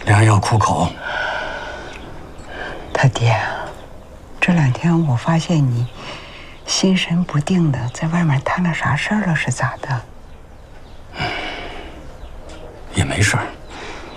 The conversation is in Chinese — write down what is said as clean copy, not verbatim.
良药苦口。 他爹，这2天我发现你心神不定的，在外面摊了啥事儿了？是咋的？ 也没事儿。